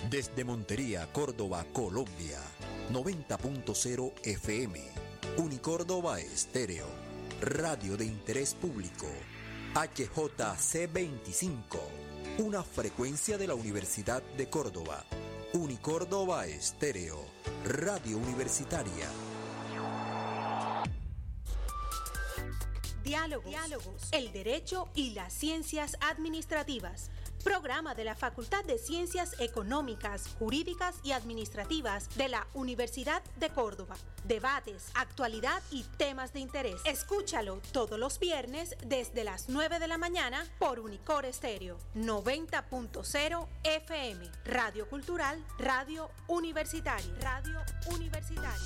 Desde Montería, Córdoba, Colombia, 90.0 FM, Unicórdoba Estéreo, radio de interés público, HJC25, una frecuencia de la Universidad de Córdoba, Unicórdoba Estéreo, radio universitaria. Diálogos, el derecho y las ciencias administrativas. Programa de la Facultad de Ciencias Económicas, Jurídicas y Administrativas de la Universidad de Córdoba. Debates, actualidad y temas de interés. Escúchalo todos los viernes desde las 9 de la mañana por Unicor Estéreo 90.0 FM. Radio Cultural, Radio Universitaria. Radio Universitaria.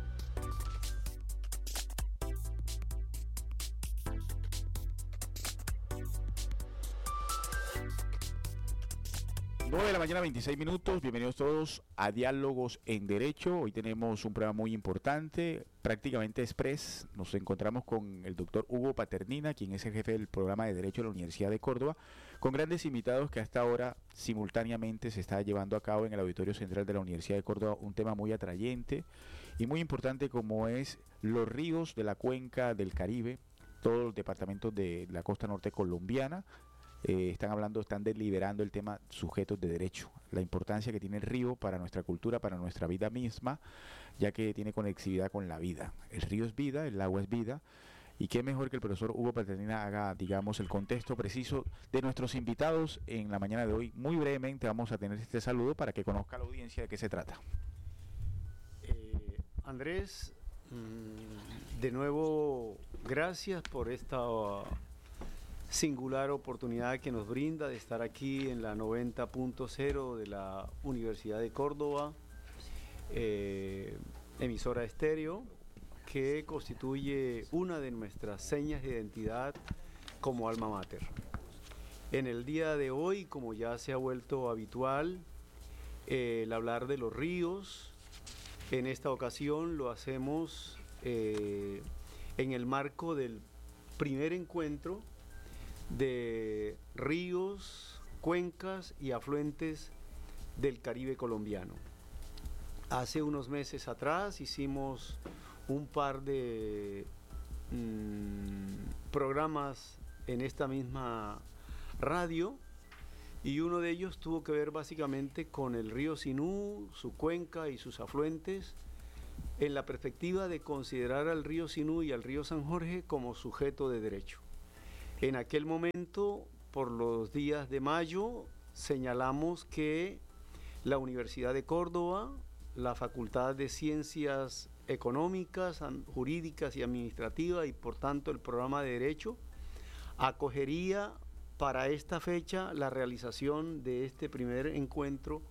9 de la mañana, 26 minutos. Bienvenidos todos a Diálogos en Derecho. Hoy tenemos un programa muy importante, prácticamente express. Nos encontramos con el doctor Hugo Paternina, quien es el jefe del programa de Derecho de la Universidad de Córdoba, con grandes invitados que hasta ahora simultáneamente se está llevando a cabo en el Auditorio Central de la Universidad de Córdoba, un tema muy atrayente y muy importante como es los ríos de la cuenca del Caribe, todos los departamentos de la costa norte colombiana. Están deliberando el tema sujetos de derecho, la importancia que tiene el río para nuestra cultura, para nuestra vida misma, ya que tiene conexividad con la vida. El río es vida, el agua es vida, y qué mejor que el profesor Hugo Paternina haga, digamos, el contexto preciso de nuestros invitados en la mañana de hoy. Muy brevemente vamos a tener este saludo para que conozca la audiencia de qué se trata. Andrés, de nuevo, gracias por esta singular oportunidad que nos brinda de estar aquí en la 90.0 de la Universidad de Córdoba, emisora estéreo, que constituye una de nuestras señas de identidad como alma mater. En el día de hoy, como ya se ha vuelto habitual, el hablar de los ríos, en esta ocasión lo hacemos en el marco del primer encuentro de ríos, cuencas y afluentes del Caribe colombiano. Hace unos meses atrás hicimos un par de programas en esta misma radio y uno de ellos tuvo que ver básicamente con el río Sinú, su cuenca y sus afluentes, en la perspectiva de considerar al río Sinú y al río San Jorge como sujeto de derecho. En aquel momento, por los días de mayo, señalamos que la Universidad de Córdoba, la Facultad de Ciencias Económicas, Jurídicas y Administrativas y por tanto el programa de Derecho, acogería para esta fecha la realización de este primer encuentro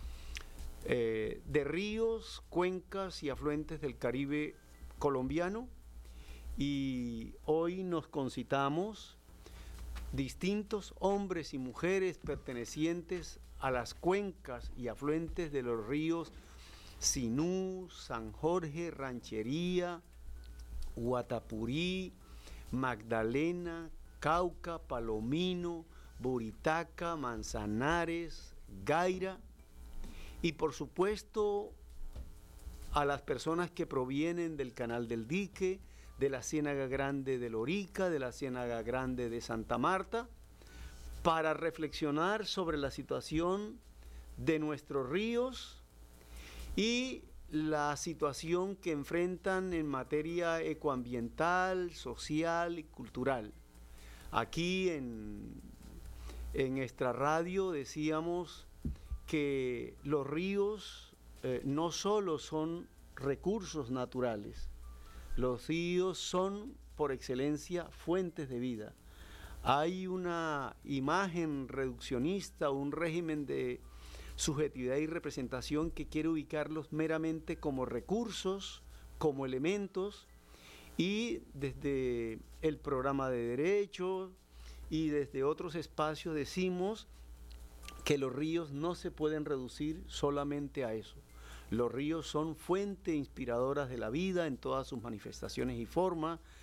de ríos, cuencas y afluentes del Caribe colombiano, y hoy nos concitamos distintos hombres y mujeres pertenecientes a las cuencas y afluentes de los ríos Sinú, San Jorge, Ranchería, Guatapurí, Magdalena, Cauca, Palomino, Buritaca, Manzanares, Gaira, y por supuesto a las personas que provienen del Canal del Dique, de la Ciénaga Grande de Lorica, de la Ciénaga Grande de Santa Marta, para reflexionar sobre la situación de nuestros ríos y la situación que enfrentan en materia ecoambiental, social y cultural. Aquí en nuestra radio decíamos que los ríos no solo son recursos naturales, los ríos son por excelencia fuentes de vida. Hay una imagen reduccionista, un régimen de subjetividad y representación que quiere ubicarlos meramente como recursos, como elementos, y desde el programa de derecho y desde otros espacios decimos que los ríos no se pueden reducir solamente a eso. Los ríos son fuentes inspiradoras de la vida en todas sus manifestaciones y formas,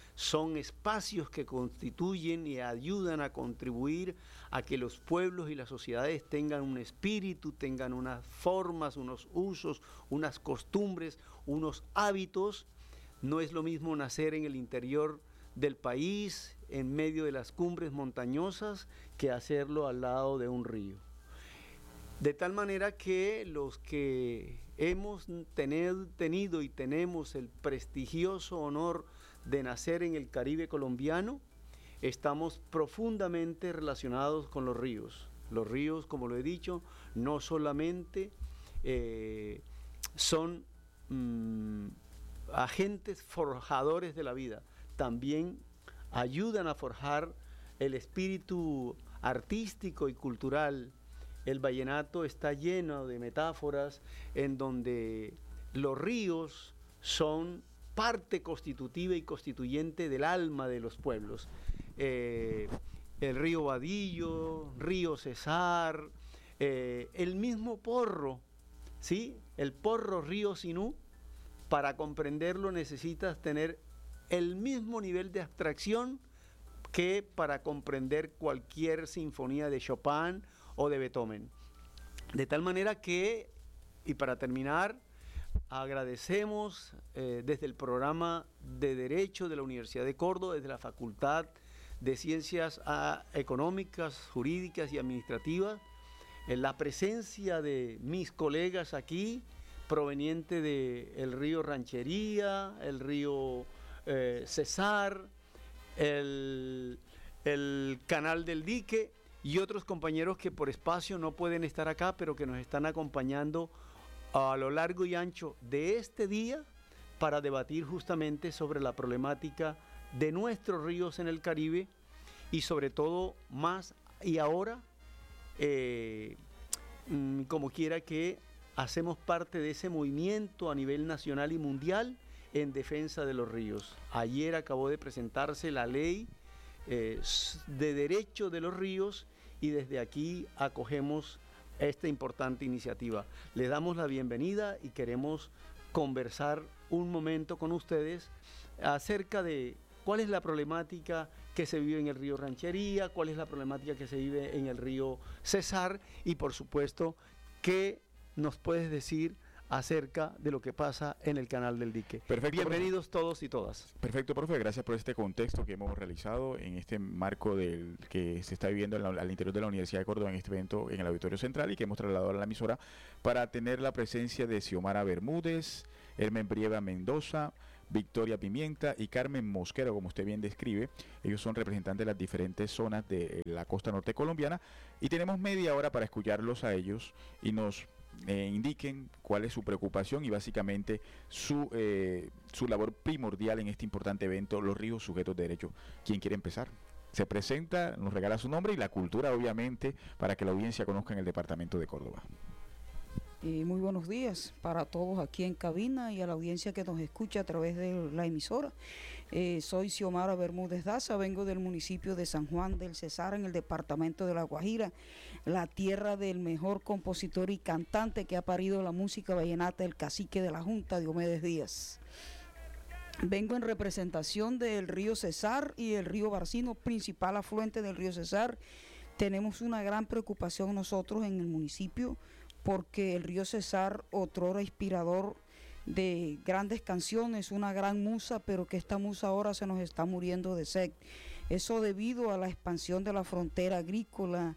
son espacios que constituyen y ayudan a contribuir a que los pueblos y las sociedades tengan un espíritu, tengan unas formas, unos usos, unas costumbres, unos hábitos. No es lo mismo nacer en el interior del país, en medio de las cumbres montañosas, que hacerlo al lado de un río. De tal manera que los que hemos tenido y tenemos el prestigioso honor de nacer en el Caribe colombiano, estamos profundamente relacionados con los ríos. Los ríos, como lo he dicho, no solamente son agentes forjadores de la vida, también ayudan a forjar el espíritu artístico y cultural. El vallenato está lleno de metáforas en donde los ríos son parte constitutiva y constituyente del alma de los pueblos. El río Badillo, río Cesar, el mismo Porro, ¿sí? El Porro río Sinú, para comprenderlo necesitas tener el mismo nivel de abstracción que para comprender cualquier sinfonía de Chopin o de Beethoven. De tal manera que, y para terminar, agradecemos desde el programa de Derecho de la Universidad de Córdoba, desde la Facultad de Ciencias Económicas, Jurídicas y Administrativas, la presencia de mis colegas aquí, proveniente del río Ranchería, el río Cesar, el Canal del Dique, y otros compañeros que por espacio no pueden estar acá, pero que nos están acompañando a lo largo y ancho de este día para debatir justamente sobre la problemática de nuestros ríos en el Caribe y sobre todo más y ahora, como quiera que hacemos parte de ese movimiento a nivel nacional y mundial en defensa de los ríos. Ayer acabó de presentarse la ley de derecho de los ríos y desde aquí acogemos esta importante iniciativa. Les damos la bienvenida y queremos conversar un momento con ustedes acerca de cuál es la problemática que se vive en el río Ranchería, cuál es la problemática que se vive en el río Cesar y por supuesto qué nos puedes decir acerca de lo que pasa en el Canal del Dique. Perfecto, bienvenidos todos y todas. Perfecto, profe, gracias por este contexto que hemos realizado en este marco del que se está viviendo al interior de la Universidad de Córdoba en este evento en el Auditorio Central y que hemos trasladado a la emisora para tener la presencia de Xiomara Bermúdez, Hermen Brieva Mendoza, Victoria Pimienta y Carmen Mosquero, como usted bien describe. Ellos son representantes de las diferentes zonas de la costa norte colombiana y tenemos media hora para escucharlos a ellos y nos indiquen cuál es su preocupación y básicamente su labor primordial en este importante evento, los ríos sujetos de derecho. ¿Quién quiere empezar? Se presenta, nos regala su nombre y la cultura, obviamente, para que la audiencia conozca en el departamento de Córdoba. Muy buenos días para todos aquí en cabina y a la audiencia que nos escucha a través de la emisora. Soy Xiomara Bermúdez Daza, vengo del municipio de San Juan del Cesar, en el departamento de La Guajira, la tierra del mejor compositor y cantante que ha parido la música vallenata, el cacique de la Junta, Diomedes Díaz. Vengo en representación del río Cesar y el río Barcino, principal afluente del río Cesar. Tenemos una gran preocupación nosotros en el municipio porque el río Cesar, otrora inspirador de grandes canciones, una gran musa, pero que esta musa ahora se nos está muriendo de sed. Eso debido a la expansión de la frontera agrícola,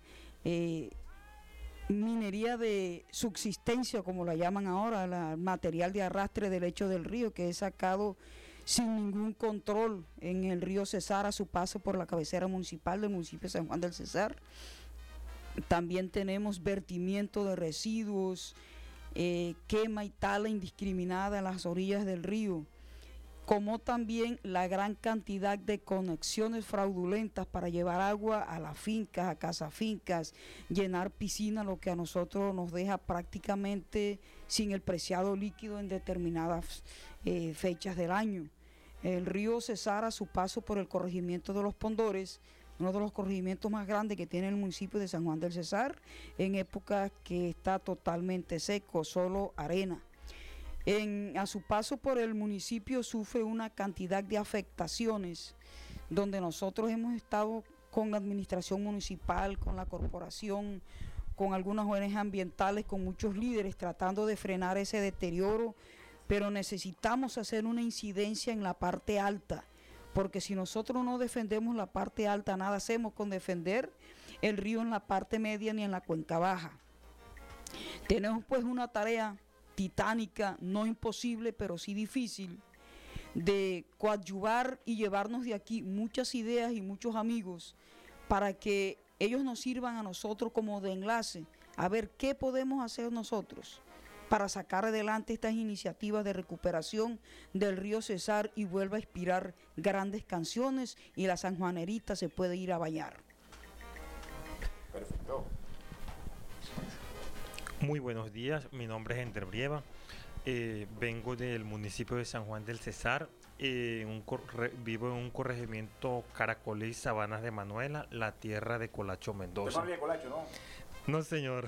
minería de subsistencia, como la llaman ahora, el material de arrastre del lecho del río, que es sacado sin ningún control en el río Cesar a su paso por la cabecera municipal del municipio de San Juan del Cesar. También tenemos vertimiento de residuos, quema y tala indiscriminada en las orillas del río, como también la gran cantidad de conexiones fraudulentas para llevar agua a las fincas, a casafincas, llenar piscinas, lo que a nosotros nos deja prácticamente sin el preciado líquido en determinadas fechas del año. El río Cesar, a su paso por el corregimiento de Los Pondores, uno de los corregimientos más grandes que tiene el municipio de San Juan del Cesar, en épocas que está totalmente seco, solo arena. A su paso por el municipio sufre una cantidad de afectaciones, donde nosotros hemos estado con la administración municipal, con la corporación, con algunas ONG ambientales, con muchos líderes tratando de frenar ese deterioro, pero necesitamos hacer una incidencia en la parte alta, porque si nosotros no defendemos la parte alta, nada hacemos con defender el río en la parte media ni en la cuenca baja. Tenemos pues una tarea titánica, no imposible, pero sí difícil, de coadyuvar y llevarnos de aquí muchas ideas y muchos amigos para que ellos nos sirvan a nosotros como de enlace, a ver qué podemos hacer nosotros para sacar adelante estas iniciativas de recuperación del río Cesar y vuelva a inspirar grandes canciones y la sanjuanerita se puede ir a bañar. Perfecto. Muy buenos días, mi nombre es Ender Brieva, vengo del municipio de San Juan del Cesar, vivo en un corregimiento Caracolí, Sabanas de Manuela, la tierra de Colacho Mendoza. ¿Usted de Colacho, no? No, señor.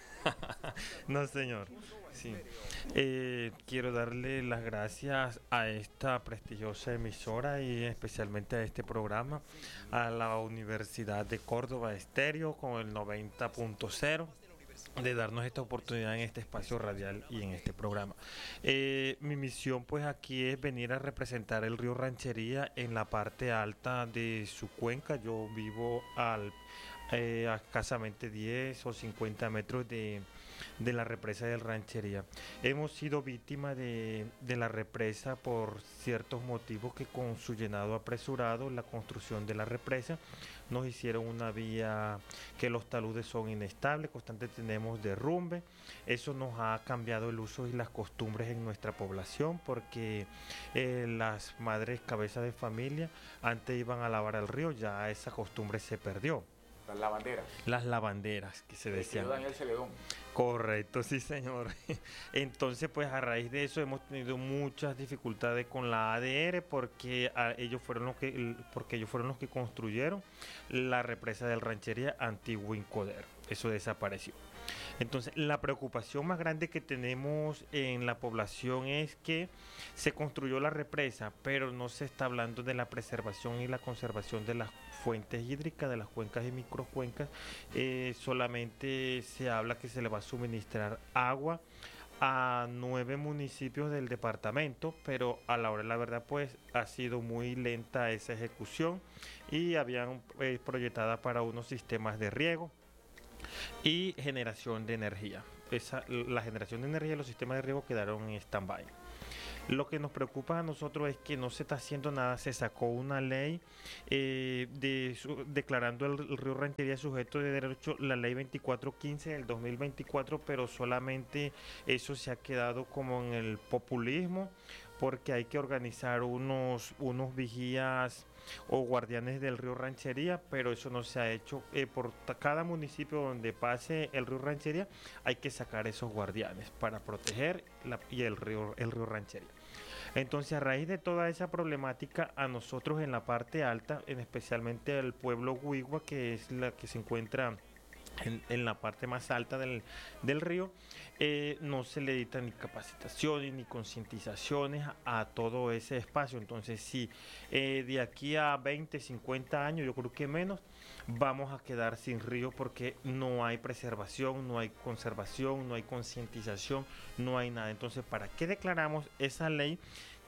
No, señor. Sí. Quiero darle las gracias a esta prestigiosa emisora y especialmente a este programa, a la Universidad de Córdoba Estéreo con el 90.0. de darnos esta oportunidad en este espacio radial y en este programa. Mi misión pues aquí es venir a representar el río Ranchería en la parte alta de su cuenca. Yo vivo a escasamente 10 o 50 metros de la represa del Ranchería. Hemos sido víctimas de la represa por ciertos motivos que con su llenado apresurado, la construcción de la represa, nos hicieron una vía que los taludes son inestables, constantemente tenemos derrumbe. Eso nos ha cambiado el uso y las costumbres en nuestra población porque las madres cabezas de familia antes iban a lavar al río, ya esa costumbre se perdió. Las lavanderas. Las lavanderas que se decían. Daniel Celedón. Correcto, sí, señor. Entonces, pues a raíz de eso hemos tenido muchas dificultades con la ADR porque ellos fueron los que construyeron la represa del Ranchería Antiguo Incoder. Eso desapareció. Entonces, la preocupación más grande que tenemos en la población es que se construyó la represa, pero no se está hablando de la preservación y la conservación de las fuentes hídricas, de las cuencas y microcuencas. Solamente se habla que se le va a suministrar agua a 9 municipios del departamento, pero a la hora de la verdad pues ha sido muy lenta esa ejecución y habían proyectada para unos sistemas de riego y generación de energía. La generación de energía y los sistemas de riego quedaron en stand-by. Lo que nos preocupa a nosotros es que no se está haciendo nada. Se sacó una ley declarando el río Ranchería sujeto de derecho, la ley 2415 del 2024, pero solamente eso se ha quedado como en el populismo, porque hay que organizar unos vigías o guardianes del río Ranchería, pero eso no se ha hecho. Por cada municipio donde pase el río Ranchería hay que sacar esos guardianes para proteger el río Ranchería. Entonces, a raíz de toda esa problemática, a nosotros en la parte alta, especialmente el pueblo Huigua, que es la que se encuentra en la parte más alta del río, no se le editan ni capacitaciones ni concientizaciones a todo ese espacio. Entonces sí, de aquí a 20, 50 años, yo creo que menos, vamos a quedar sin río porque no hay preservación, no hay conservación, no hay concientización, no hay nada. Entonces, ¿para qué declaramos esa ley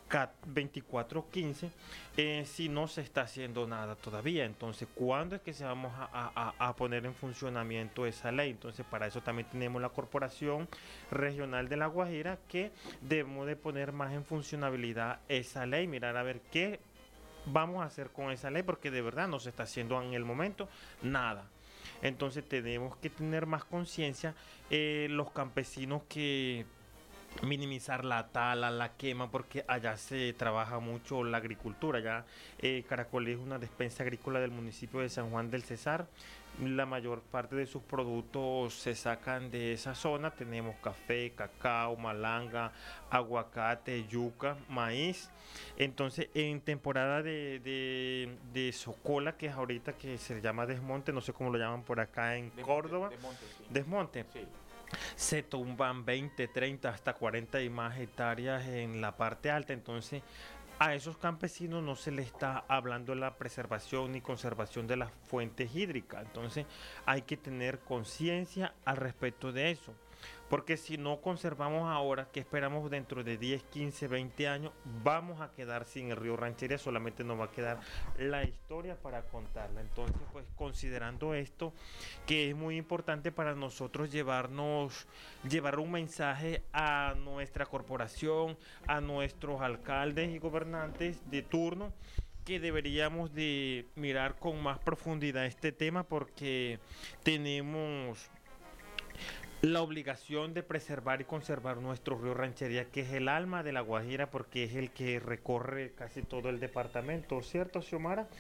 2415 si no se está haciendo nada todavía? Entonces, ¿cuándo es que se vamos a poner en funcionamiento esa ley? Entonces, para eso también tenemos la Corporación Regional de La Guajira, que debemos de poner más en funcionabilidad esa ley, mirar a ver qué vamos a hacer con esa ley, porque de verdad no se está haciendo en el momento nada. Entonces tenemos que tener más conciencia, los campesinos, que minimizar la tala, la quema, porque allá se trabaja mucho la agricultura. Ya Caracolí es una despensa agrícola del municipio de San Juan del Cesar. La mayor parte de sus productos se sacan de esa zona. Tenemos café, cacao, malanga, aguacate, yuca, maíz. Entonces, en temporada de socola, que es ahorita que se llama desmonte, no sé cómo lo llaman por acá en Córdoba. Desmonte, sí. Desmonte. Sí. se tumban 20, 30, hasta 40 y más hectáreas en la parte alta. Entonces, a esos campesinos no se les está hablando de la preservación ni conservación de las fuentes hídricas. Entonces, hay que tener conciencia al respecto de eso. Porque si no conservamos ahora, ¿qué esperamos dentro de 10, 15, 20 años? Vamos a quedar sin el río Ranchería, solamente nos va a quedar la historia para contarla. Entonces, pues considerando esto, que es muy importante para nosotros llevar un mensaje a nuestra corporación, a nuestros alcaldes y gobernantes de turno, que deberíamos de mirar con más profundidad este tema, porque tenemos la obligación de preservar y conservar nuestro río Ranchería, que es el alma de La Guajira, porque es el que recorre casi todo el departamento, ¿cierto, Xiomara?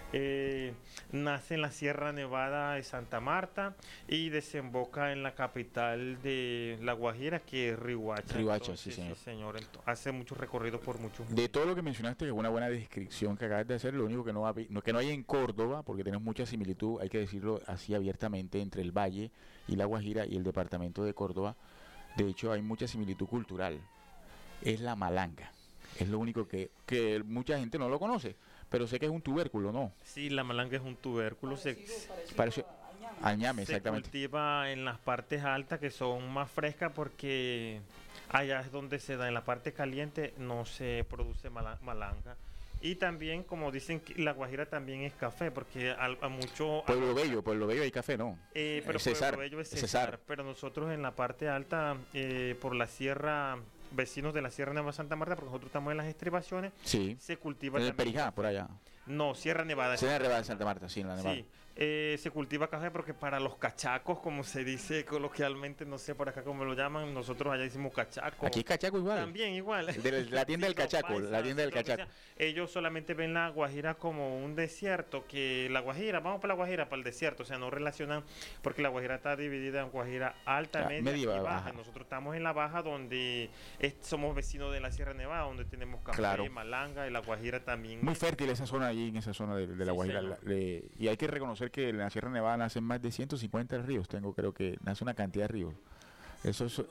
Nace en la Sierra Nevada de Santa Marta y desemboca en la capital de La Guajira, que es Riohacha. Riohacha, sí, señor. Sí, señor. Hace muchos recorridos por muchos. De todo lo que mencionaste, que es una buena descripción que acabas de hacer, lo único que no hay en Córdoba, porque tenemos mucha similitud, hay que decirlo así abiertamente, entre el Valle y La Guajira y el departamento de Córdoba. De hecho, hay mucha similitud cultural. Es la malanga. Es lo único que mucha gente no lo conoce, pero sé que es un tubérculo, ¿no? Sí, la malanga es un tubérculo. Parece añame, exactamente. Se cultiva en las partes altas, que son más frescas, porque allá es donde se da. En la parte caliente no se produce malanga. Y también, como dicen, que La Guajira también es café, porque a mucho... Pueblo Bello hay café, ¿no? Pero Cesar, Pueblo Bello es Cesar. Pero nosotros en la parte alta, por la sierra, vecinos de la Sierra Nevada de Santa Marta, porque nosotros estamos en las estribaciones, sí, se cultiva en el también Perijá, por allá. No, Sierra Nevada. Sierra Nevada de Santa Marta, sí, en la Nevada. Sí, se cultiva café porque para los cachacos, como se dice coloquialmente, no sé por acá cómo lo llaman, nosotros allá decimos cachaco. Aquí es cachaco igual. También igual. La tienda del cachaco, la tienda del cachaco. Ellos solamente ven La Guajira como un desierto, que La Guajira, vamos para La Guajira, para el desierto, o sea, no relacionan, porque La Guajira está dividida en Guajira alta, media y baja. Nosotros estamos en la baja, donde somos vecinos de la Sierra Nevada, donde tenemos café, malanga, y La Guajira también. Muy fértil esa zona allí, en esa zona de La Guajira. Y hay que reconocer que en la Sierra Nevada nacen más de 150 ríos. Creo que nace una cantidad de ríos. Eso es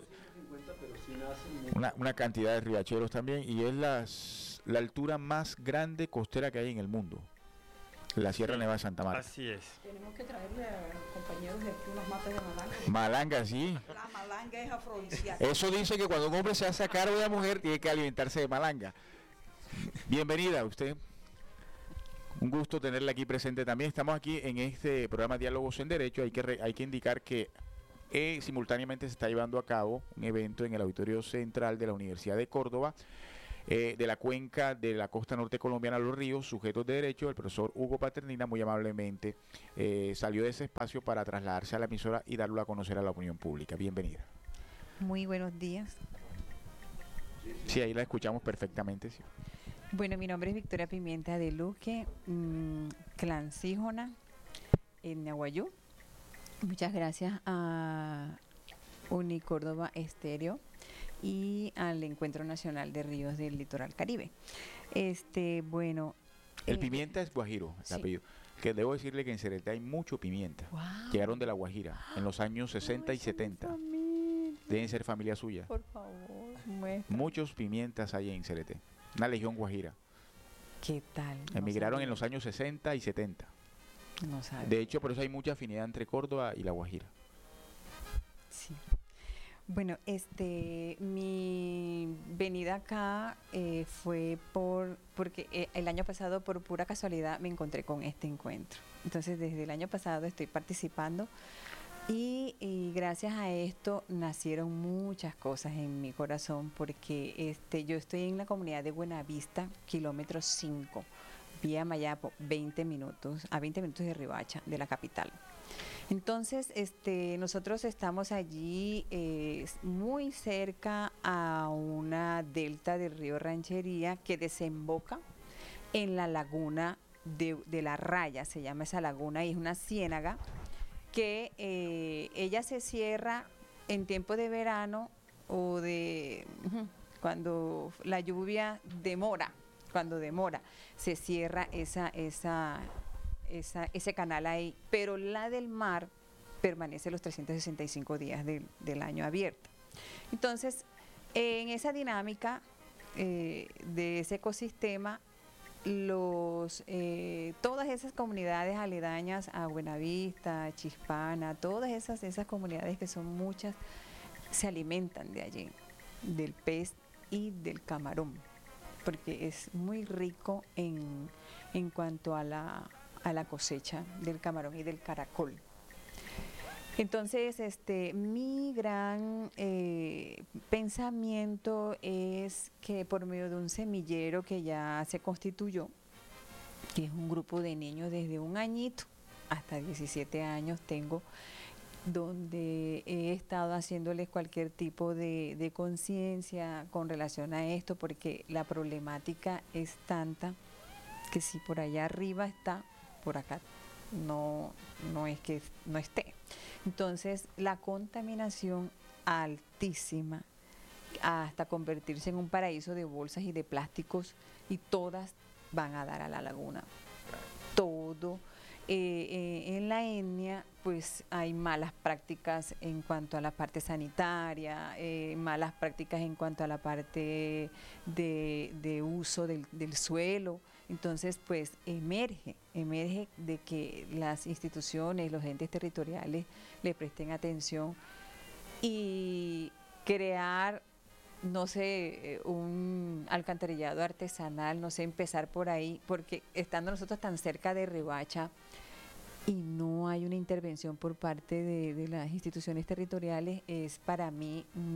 una cantidad de riacheros también, y es la altura más grande costera que hay en el mundo, la Sierra Nevada de Santa Marta. Así es. Tenemos que traerle a los compañeros de aquí unas matas de malanga. Malanga, sí. La malanga es afrodisíaca. Eso dice que cuando un hombre se hace cargo de la mujer, tiene que alimentarse de malanga. Bienvenida usted. Un gusto tenerla aquí presente también. Estamos aquí en este programa Diálogos en Derecho. Hay que indicar que simultáneamente se está llevando a cabo un evento en el Auditorio Central de la Universidad de Córdoba, de la cuenca de la costa norte colombiana, Los Ríos, sujetos de derecho. El profesor Hugo Paternina muy amablemente salió de ese espacio para trasladarse a la emisora y darlo a conocer a la opinión pública. Bienvenida. Muy buenos días. Sí, ahí la escuchamos perfectamente. Sí. Bueno, mi nombre es Victoria Pimienta de Luque, Clancíjona, en Nahuayú. Muchas gracias a Unicórdoba Estéreo y al Encuentro Nacional de Ríos del Litoral Caribe. Bueno. El pimienta es guajiro, el apellido. Que debo decirle que en Cereté hay mucho pimienta. Wow. Llegaron de La Guajira en los años 60 y 70. Deben ser familia suya. Por favor, muestra. Muchos pimientas hay en Cereté. Una legión guajira. ¿Qué tal? Emigraron en los años 60 y 70. No sabía. De hecho, por eso hay mucha afinidad entre Córdoba y La Guajira. Sí. Bueno, mi venida acá fue porque el año pasado, por pura casualidad, me encontré con este encuentro. Entonces, desde el año pasado estoy participando y gracias a esto nacieron muchas cosas en mi corazón, porque yo estoy en la comunidad de Buenavista, kilómetro 5, vía Mayapo, 20 minutos de Riohacha, de la capital. Entonces, nosotros estamos allí muy cerca a una delta del río Ranchería que desemboca en la laguna de La Raya, se llama esa laguna, y es una ciénaga que ella se cierra en tiempo de verano o cuando la lluvia demora, se cierra ese canal ahí, pero la del mar permanece los 365 días del año abierta. Entonces, en esa dinámica de ese ecosistema, todas esas comunidades aledañas a Buenavista, Chispana, todas esas comunidades que son muchas, se alimentan de allí, del pez y del camarón, porque es muy rico en cuanto a la cosecha del camarón y del caracol. Entonces, mi gran pensamiento es que por medio de un semillero que ya se constituyó, que es un grupo de niños desde 1 añito hasta 17 años tengo, donde he estado haciéndoles cualquier tipo de conciencia con relación a esto, porque la problemática es tanta que si por allá arriba está, por acá no es que no esté. Entonces, la contaminación altísima, hasta convertirse en un paraíso de bolsas y de plásticos, y todas van a dar a la laguna. Todo. En la etnia, pues hay malas prácticas en cuanto a la parte sanitaria, malas prácticas en cuanto a la parte de uso del suelo. Entonces, pues emerge de que las instituciones, los entes territoriales le presten atención y crear, no sé, un alcantarillado artesanal, no sé, empezar por ahí, porque estando nosotros tan cerca de Riohacha y no hay una intervención por parte de las instituciones territoriales, es para mí un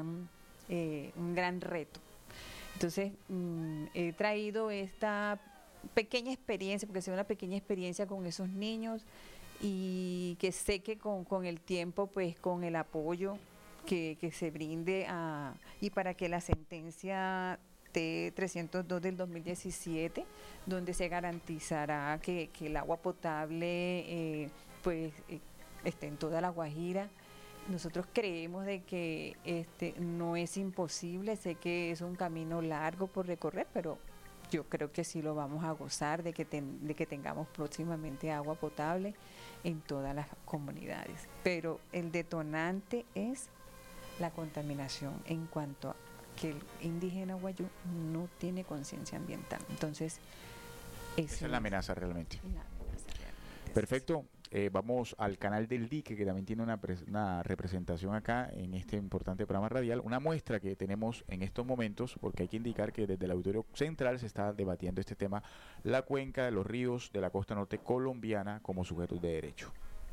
gran reto. Entonces, he traído esta pequeña experiencia, porque es una pequeña experiencia con esos niños, y que sé que con el tiempo, pues con el apoyo que se brinde y para que la sentencia T302 del 2017, donde se garantizará que el agua potable esté en toda La Guajira. Nosotros creemos de que no es imposible, sé que es un camino largo por recorrer, pero yo creo que sí lo vamos a gozar de que tengamos próximamente agua potable en todas las comunidades. Pero el detonante es la contaminación en cuanto a que el indígena guayú no tiene conciencia ambiental. Entonces, esa es la amenaza realmente. Perfecto. Vamos al canal del dique, que también tiene una representación acá en este importante programa radial, una muestra que tenemos en estos momentos, porque hay que indicar que desde el Auditorio Central se está debatiendo este tema, la cuenca de los ríos de la costa norte colombiana como sujetos de derecho.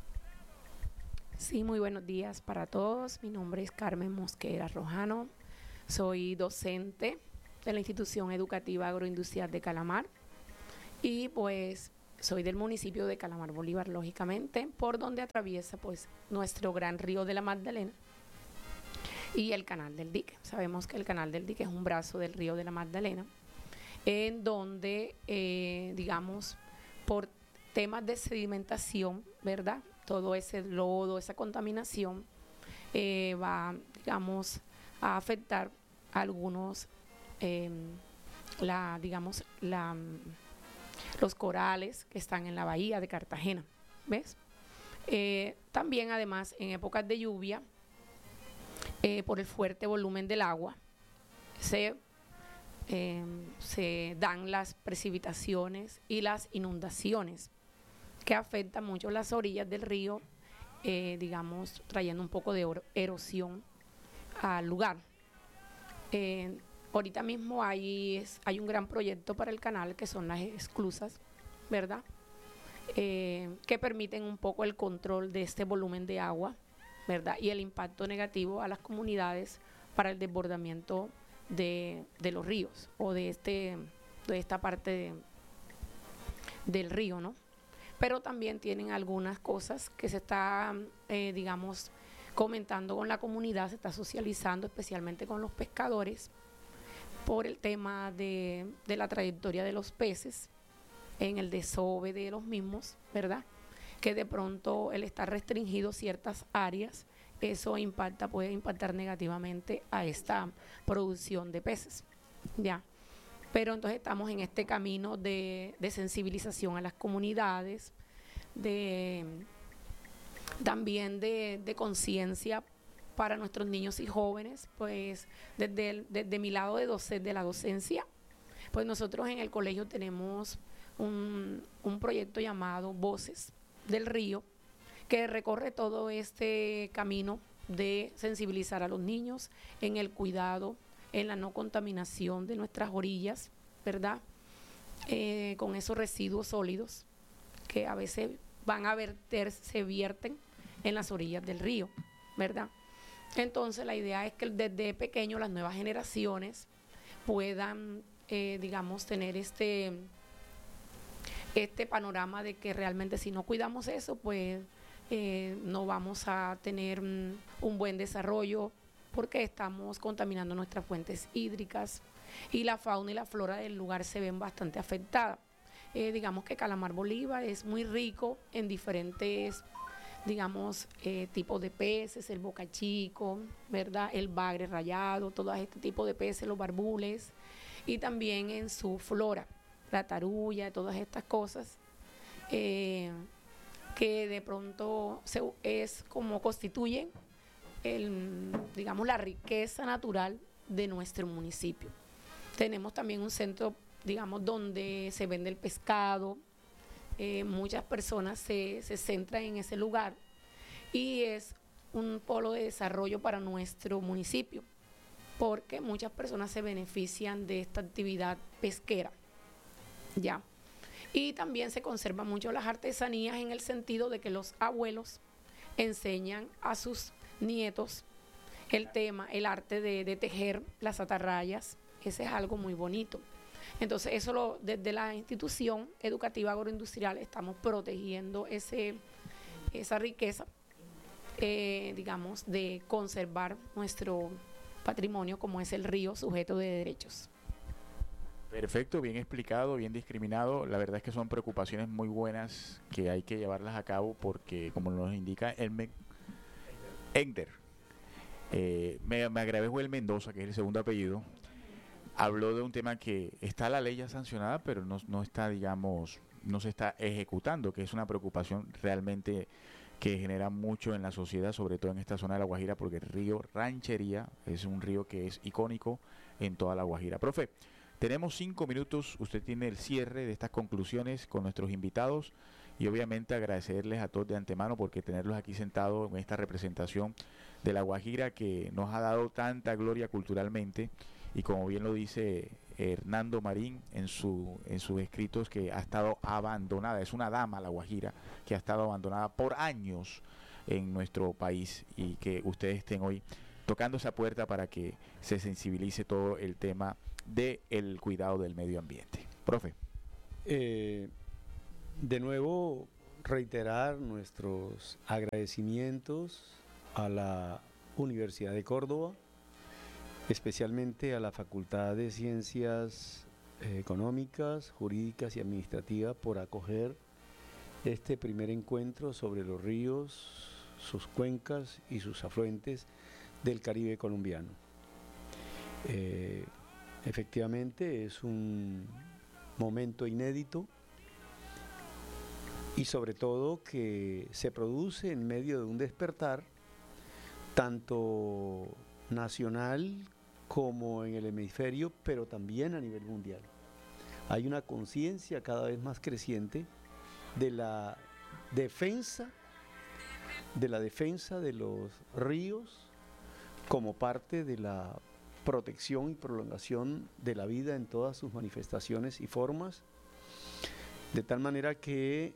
Sí, muy buenos días para todos. Mi nombre es Carmen Mosquera Rojano, soy docente de la Institución Educativa Agroindustrial de Calamar y pues soy del municipio de Calamar Bolívar, lógicamente, por donde atraviesa pues nuestro gran río de la Magdalena y el canal del dique. Sabemos que el canal del dique es un brazo del río de la Magdalena, en donde, digamos, por temas de sedimentación, ¿verdad? Todo ese lodo, esa contaminación va, digamos, a afectar a algunos, los corales que están en la bahía de Cartagena, ¿ves? También, además, en épocas de lluvia, por el fuerte volumen del agua, se dan las precipitaciones y las inundaciones que afectan mucho las orillas del río, digamos, trayendo un poco de erosión al lugar. Ahorita mismo hay un gran proyecto para el canal, que son las esclusas, ¿verdad? Que permiten un poco el control de este volumen de agua, ¿verdad? Y el impacto negativo a las comunidades para el desbordamiento de los ríos o de esta parte del río, ¿no? Pero también tienen algunas cosas que se está, digamos, comentando con la comunidad, se está socializando especialmente con los pescadores por el tema de la trayectoria de los peces en el desove de los mismos, ¿verdad? Que de pronto el estar restringido ciertas áreas, eso puede impactar negativamente a esta producción de peces, ¿ya? Pero entonces estamos en este camino de sensibilización a las comunidades, de también de conciencia para nuestros niños y jóvenes, pues desde mi lado de la docencia, pues nosotros en el colegio tenemos un proyecto llamado Voces del Río, que recorre todo este camino de sensibilizar a los niños en el cuidado, en la no contaminación de nuestras orillas, ¿verdad? Con esos residuos sólidos que a veces van a se vierten en las orillas del río, ¿verdad? Entonces la idea es que desde pequeño las nuevas generaciones puedan, digamos, tener este panorama de que realmente si no cuidamos eso, pues no vamos a tener un buen desarrollo, porque estamos contaminando nuestras fuentes hídricas y la fauna y la flora del lugar se ven bastante afectadas. Digamos que Calamar Bolívar es muy rico en diferentes, digamos, tipos de peces, el bocachico, ¿verdad? El bagre rayado, todo este tipo de peces, los barbules, y también en su flora, la tarulla, todas estas cosas, que de pronto es como constituyen digamos, la riqueza natural de nuestro municipio. Tenemos también un centro, digamos, donde se vende el pescado. Muchas personas se centran en ese lugar y es un polo de desarrollo para nuestro municipio, porque muchas personas se benefician de esta actividad pesquera, ¿ya? Y también se conservan mucho las artesanías en el sentido de que los abuelos enseñan a sus nietos el arte de tejer las atarrayas. Ese es algo muy bonito. Entonces, eso desde la institución educativa agroindustrial estamos protegiendo esa riqueza, digamos, de conservar nuestro patrimonio como es el río, sujeto de derechos. Perfecto, bien explicado, bien discriminado. La verdad es que son preocupaciones muy buenas que hay que llevarlas a cabo porque, como nos indica Ender, me agravó el Mendoza, que es el segundo apellido, habló de un tema que está la ley ya sancionada, pero no está, digamos, no se está ejecutando, que es una preocupación realmente que genera mucho en la sociedad, sobre todo en esta zona de La Guajira, porque el río Ranchería es un río que es icónico en toda La Guajira. Profe, tenemos 5 minutos, usted tiene el cierre de estas conclusiones con nuestros invitados y obviamente agradecerles a todos de antemano porque tenerlos aquí sentados en esta representación de La Guajira que nos ha dado tanta gloria culturalmente y como bien lo dice Hernando Marín en sus escritos, que ha estado abandonada, es una dama La Guajira que ha estado abandonada por años en nuestro país y que ustedes estén hoy tocando esa puerta para que se sensibilice todo el tema del cuidado del medio ambiente. Profe. De nuevo, reiterar nuestros agradecimientos a la Universidad de Córdoba, especialmente a la Facultad de Ciencias Económicas, Jurídicas y Administrativas por acoger este primer encuentro sobre los ríos, sus cuencas y sus afluentes del Caribe colombiano. Efectivamente es un momento inédito y sobre todo que se produce en medio de un despertar tanto nacional como en el hemisferio, pero también a nivel mundial. Hay una conciencia cada vez más creciente de la defensa de los ríos como parte de la protección y prolongación de la vida en todas sus manifestaciones y formas, de tal manera que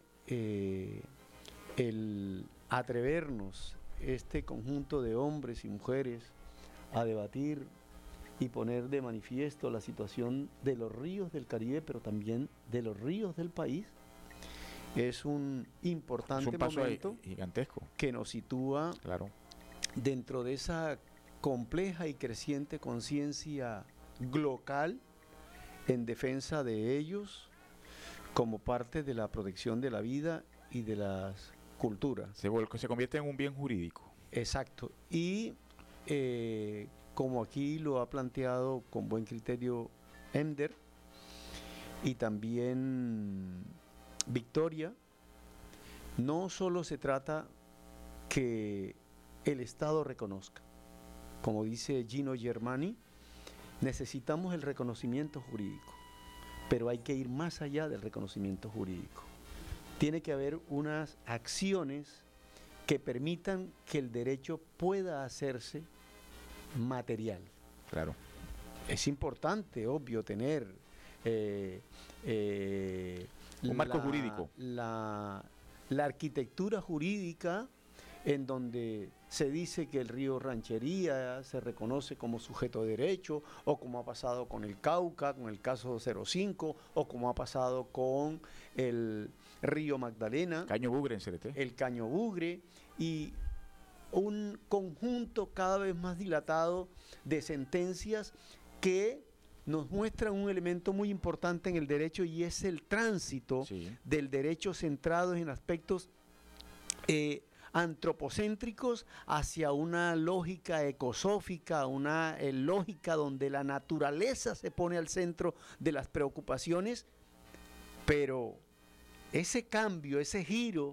el atrevernos, este conjunto de hombres y mujeres, a debatir y poner de manifiesto la situación de los ríos del Caribe, pero también de los ríos del país, es un importante momento gigantesco que nos sitúa dentro de esa compleja y creciente conciencia global en defensa de ellos como parte de la protección de la vida y de las culturas. Se convierte en un bien jurídico. Exacto. Y como aquí lo ha planteado con buen criterio Ender y también Victoria, no solo se trata que el Estado reconozca. Como dice Gino Germani, necesitamos el reconocimiento jurídico, pero hay que ir más allá del reconocimiento jurídico. Tiene que haber unas acciones que permitan que el derecho pueda hacerse material. Claro. Es importante, obvio, tener un marco jurídico. La arquitectura jurídica en donde se dice que el río Ranchería se reconoce como sujeto de derecho, o como ha pasado con el Cauca, con el caso 05, o como ha pasado con el río Magdalena. Caño Bugre en CRT. El Caño Bugre, y un conjunto cada vez más dilatado de sentencias que nos muestran un elemento muy importante en el derecho, y es el tránsito del derecho centrado en aspectos antropocéntricos hacia una lógica ecosófica, una lógica donde la naturaleza se pone al centro de las preocupaciones, pero ese cambio, ese giro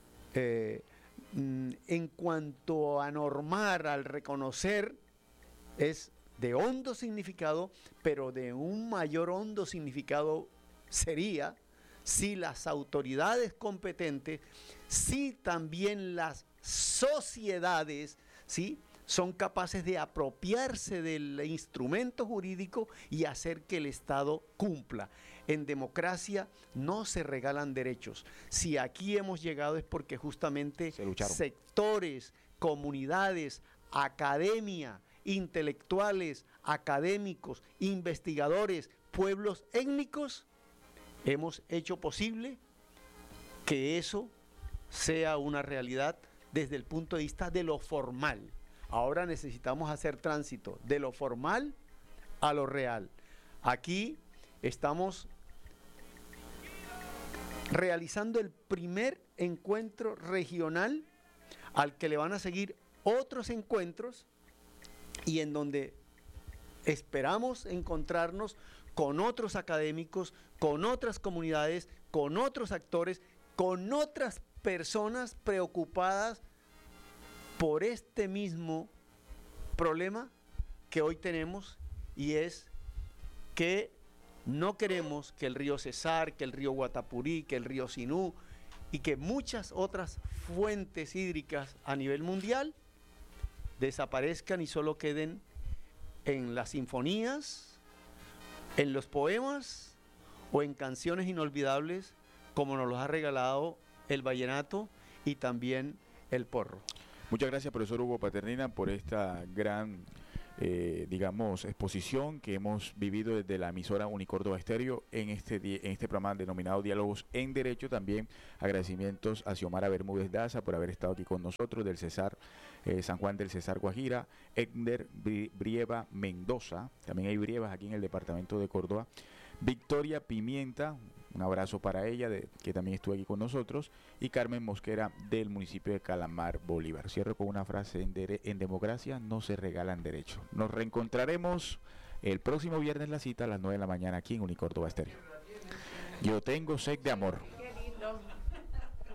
en cuanto a normar, al reconocer, es de hondo significado, pero de un mayor hondo significado sería si las autoridades competentes, si también las sociedades, ¿sí?, son capaces de apropiarse del instrumento jurídico y hacer que el Estado cumpla. En democracia no se regalan derechos. Si aquí hemos llegado es porque justamente sectores, comunidades, academia, intelectuales, académicos, investigadores, pueblos étnicos, hemos hecho posible que eso sea una realidad desde el punto de vista de lo formal. Ahora necesitamos hacer tránsito de lo formal a lo real. Aquí estamos realizando el primer encuentro regional al que le van a seguir otros encuentros, y en donde esperamos encontrarnos con otros académicos, con otras comunidades, con otros actores, con otras personas preocupadas por este mismo problema que hoy tenemos, y es que no queremos que el río Cesar, que el río Guatapurí, que el río Sinú y que muchas otras fuentes hídricas a nivel mundial desaparezcan y solo queden en las sinfonías, en los poemas o en canciones inolvidables como nos los ha regalado el vallenato y también el porro. Muchas gracias, profesor Hugo Paternina, por esta gran exposición que hemos vivido desde la emisora Unicórdoba Estéreo en este programa denominado Diálogos en Derecho. También agradecimientos a Xiomara Bermúdez Daza por haber estado aquí con nosotros, del Cesar San Juan del Cesar Guajira, Edner Brieva Mendoza, también hay Brievas aquí en el departamento de Córdoba, Victoria Pimienta, un abrazo para ella, que también estuvo aquí con nosotros, y Carmen Mosquera del municipio de Calamar, Bolívar. Cierro con una frase: en democracia no se regalan derechos. Nos reencontraremos el próximo viernes, la cita a las 9 de la mañana aquí en Unicórdoba Estéreo. Yo tengo sed de amor.